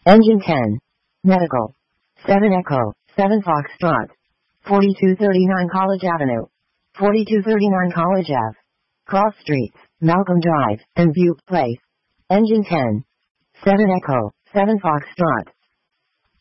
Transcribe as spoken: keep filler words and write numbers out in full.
Engine ten. Medical. seven Echo, seven Foxtrot. forty-two thirty-nine College Avenue. forty-two thirty-nine College Ave. Cross Streets, Malcolm Drive, and Butte Place. Engine ten. seven Echo, seven Foxtrot.